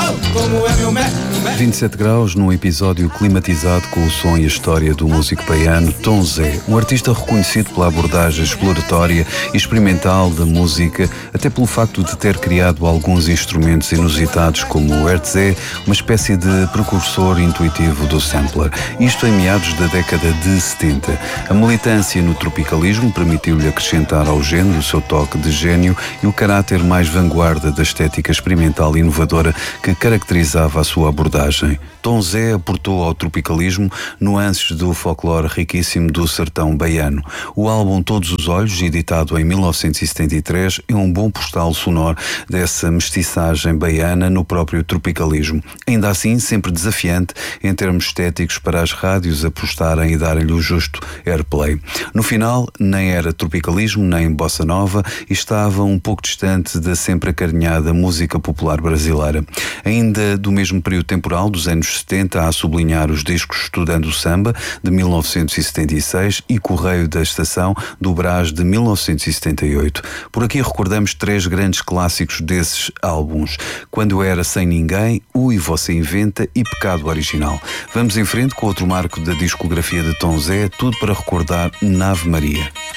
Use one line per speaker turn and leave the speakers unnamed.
como é meu Mac.
27 graus num episódio climatizado com o som e a história do músico baiano Tom Zé, um artista reconhecido pela abordagem exploratória e experimental da música, até pelo facto de ter criado alguns instrumentos inusitados como o Hertzé, uma espécie de precursor intuitivo do sampler. Isto em meados da década de 70. A militância no tropicalismo permitiu-lhe acrescentar ao género o seu toque de gênio e o caráter mais vanguarda da estética experimental e inovadora que caracterizava a sua abordagem. Tom Zé aportou ao tropicalismo nuances do folclore riquíssimo do sertão baiano. O álbum Todos os Olhos, editado em 1973, é um bom postal sonoro dessa mestiçagem baiana no próprio tropicalismo. Ainda assim, sempre desafiante em termos estéticos para as rádios apostarem e darem-lhe o justo airplay. No final, nem era tropicalismo, nem bossa nova e estava um pouco distante da sempre acarinhada música popular brasileira. Ainda do mesmo período temporal dos anos 70, a sublinhar os discos Estudando Samba, de 1976, e Correio da Estação, do Brás, de 1978. Por aqui recordamos três grandes clássicos desses álbuns: Quando Eu Era Sem Ninguém, Ui Você Inventa e Pecado Original. Vamos em frente com outro marco da discografia de Tom Zé, tudo para recordar Ave Maria.